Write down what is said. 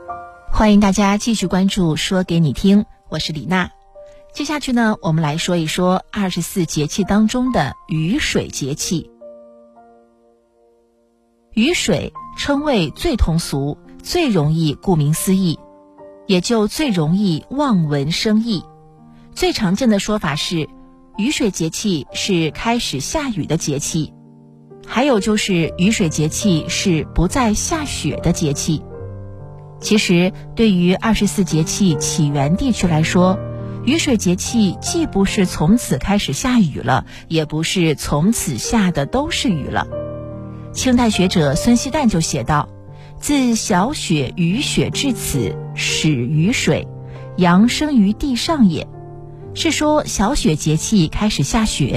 欢迎大家继续关注说给你听，我是李娜。接下去呢，我们来说一说24节气当中的雨水节气。雨水称谓最通俗，最容易顾名思义，也就最容易望文生义。最常见的说法是，雨水节气是开始下雨的节气，还有就是雨水节气是不再下雪的节气。其实对于24节气起源地区来说，雨水节气既不是从此开始下雨了，也不是从此下的都是雨了。清代学者孙希旦就写道：自小雪雨雪至此，始雨水，阳生于地上也。是说小雪节气开始下雪，